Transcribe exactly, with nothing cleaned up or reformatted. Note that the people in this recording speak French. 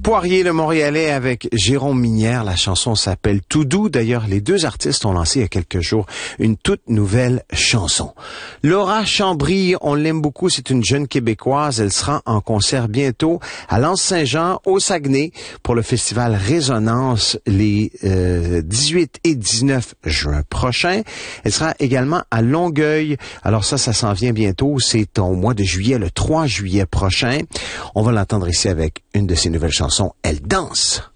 Poirier, le Montréalais, avec Jérôme Minière. La chanson s'appelle Tout doux. D'ailleurs, les deux artistes ont lancé il y a quelques jours une toute nouvelle chanson. Laura Chambry, on l'aime beaucoup. C'est une jeune Québécoise. Elle sera en concert bientôt à L'Anse-Saint-Jean, au Saguenay, pour le festival Résonance les euh, dix-huit et dix-neuf juin prochains. Elle sera également à Longueuil. Alors ça, ça s'en vient bientôt. C'est au mois de juillet, le trois juillet prochain. On va l'entendre ici avec une de ses nouvelles chansons, Elle danse.